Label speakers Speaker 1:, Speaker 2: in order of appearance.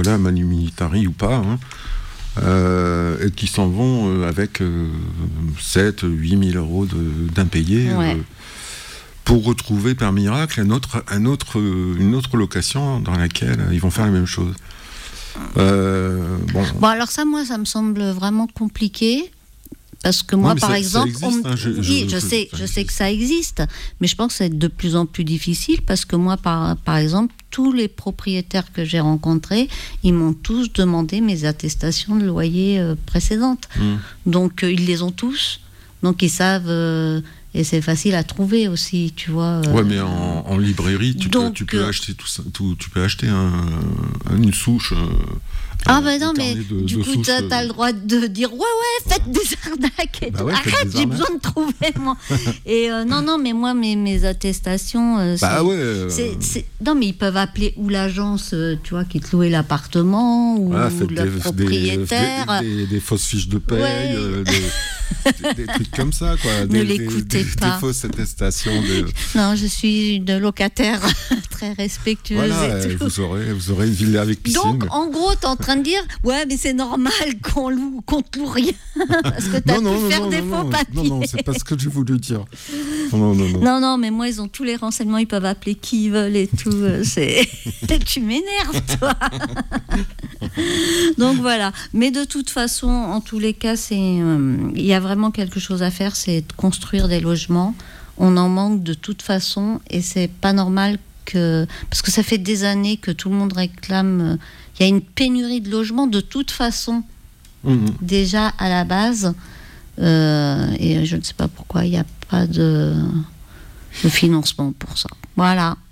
Speaker 1: voilà, Manu Militari ou pas, et qui s'en vont avec 7 8 000 euros d'impayés, pour retrouver par miracle une autre location dans laquelle ils vont faire la même chose.
Speaker 2: Bon, alors ça, moi, ça me semble vraiment compliqué. Parce que moi, par exemple, je sais que ça existe, mais je pense que ça va être de plus en plus difficile parce que moi, par exemple, tous les propriétaires que j'ai rencontrés, ils m'ont tous demandé mes attestations de loyer précédentes. Donc, ils les ont tous. Donc, ils savent... et c'est facile à trouver aussi, tu vois.
Speaker 1: Ouais, mais en librairie, tu peux acheter tout ça. Tu peux acheter une souche...
Speaker 2: non, mais du coup, t'as le droit de dire faites des arnaques et tout. Arrête, j'ai besoin de trouver, moi. Et non, mais moi, mes attestations... Non, mais ils peuvent appeler ou l'agence, tu vois, qui te louait l'appartement, ou le propriétaire.
Speaker 1: Des fausses fiches de paye, des trucs comme ça, quoi.
Speaker 2: Ne l'écoutez pas.
Speaker 1: Des fausses attestations.
Speaker 2: Non, je suis une locataire très respectueuse.
Speaker 1: Voilà,
Speaker 2: et tout.
Speaker 1: Vous aurez une villa avec piscine.
Speaker 2: Donc, en gros, t'es en train de dire, mais c'est normal qu'on te loue rien. Parce que t'as pu faire des faux papiers.
Speaker 1: Non, c'est pas ce que j'ai voulu dire.
Speaker 2: Non, mais moi, ils ont tous les renseignements, ils peuvent appeler qui ils veulent et tout. Tu m'énerves, toi. Donc, voilà. Mais de toute façon, en tous les cas, il y a vraiment quelque chose à faire, c'est de construire des logements. On en manque de toute façon et c'est pas normal parce que ça fait des années que tout le monde réclame. Il y a une pénurie de logements de toute façon, déjà à la base. Et je ne sais pas pourquoi il n'y a pas de financement pour ça. Voilà.